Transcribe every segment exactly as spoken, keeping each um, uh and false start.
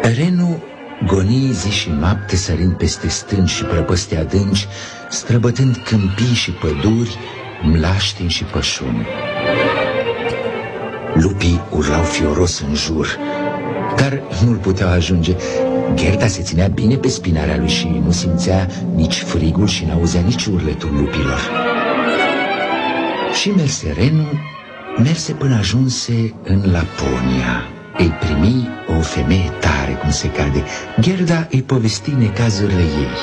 Renu goni zi și noapte, sărind peste stânci și prăpăstii adânci, străbătând câmpii și păduri, mlaștini și pășuni. Lupii urlau fioros în jur, dar nu-l puteau ajunge. Gerda se ținea bine pe spinarea lui și nu simțea nici frigul și n-auzea nici urletul lupilor. Și merse Renu, merse până ajunse în Laponia. Îi primi o femeie tare, cum se cade. Gerda îi povesti necazurile ei.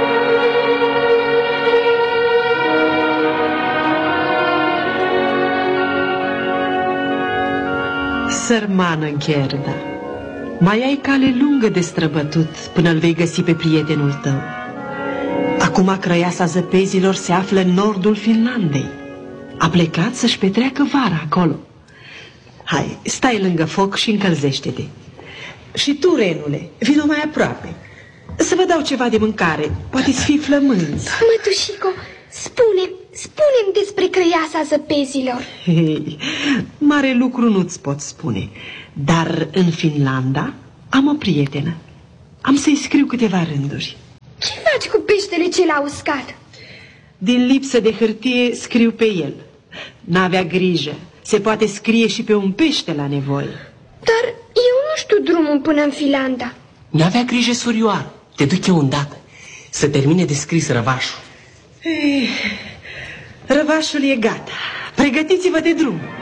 Sărmană Gerda, mai ai cale lungă de străbătut până îl vei găsi pe prietenul tău. Acum crăiasa zăpezilor se află în nordul Finlandei. A plecat să-și petreacă vara acolo. Hai, stai lângă foc și încălzește-te. Și tu, Renule, vino mai aproape. Să vă dau ceva de mâncare, poate-ți fi flămânzi. Mătușico, spune, spune-mi despre crăiasa zăpezilor. Hei, mare lucru nu-ți pot spune, dar în Finlanda am o prietenă. Am să-i scriu câteva rânduri. Ce faci cu peștele cel uscat? Din lipsă de hârtie scriu pe el. N-avea grijă, se poate scrie și pe un pește la nevoie. Dar eu nu știu drumul până în Finlanda. N-avea grijă, surioară, te duc eu îndată. Să termine de scris răvașul. Ei, răvașul e gata, pregătiți-vă de drum.